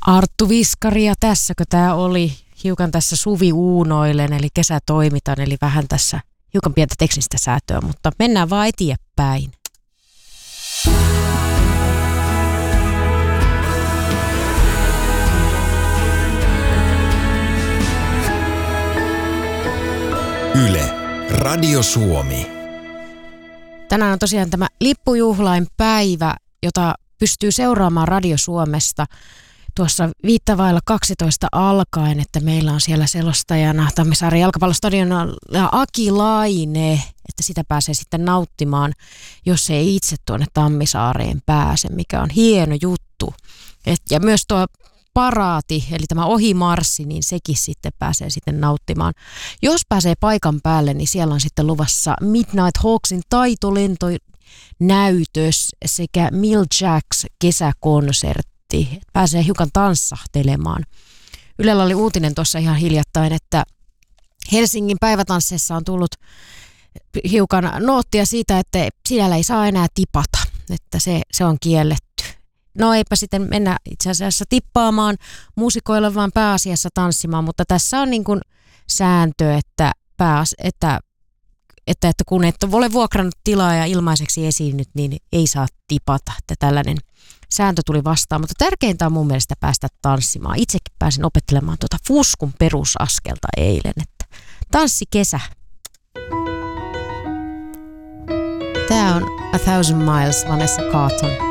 Arttu Viskari ja tässäkö tämä oli hiukan tässä Suvi uunoilen eli kesätoimitan eli vähän tässä hiukan pientä teknistä säätöä, mutta mennään vaan eteenpäin. Yle, Radio Suomi. Tänään on tosiaan tämä lippujuhlain päivä, jota pystyy seuraamaan Radio Suomesta tuossa 5:12 alkaen, että meillä on siellä selostajana Tammisaaren jalkapallostadionilla Aki Laine, että sitä pääsee sitten nauttimaan, jos ei itse tuonne Tammisaareen pääse, mikä on hieno juttu. Ja myös tuo paraati, eli tämä ohimarssi, niin sekin sitten pääsee sitten nauttimaan. Jos pääsee paikan päälle, niin siellä on sitten luvassa Midnight Hawksin taitolentonäytös sekä Mill Jacks kesäkonsertti. Pääsee hiukan tanssahtelemaan. Ylellä oli uutinen tuossa ihan hiljattain, että Helsingin päivätansseissa on tullut hiukan noottia siitä, että siellä ei saa enää tipata, että se on kielletty. No eipä sitten mennä itse asiassa tippaamaan muusikoille, vaan pääasiassa tanssimaan, mutta tässä on niin kuin sääntö, että kun et ole vuokrannut tilaa ja ilmaiseksi esiinnyt, niin ei saa tipata, että tällainen sääntö tuli vastaan, mutta tärkeintä on mun mielestä päästä tanssimaan. Itsekin pääsin opettelemaan tuota fuskun perusaskelta eilen, että tanssikesä. Tää on A Thousand Miles, Vanessa Carlton.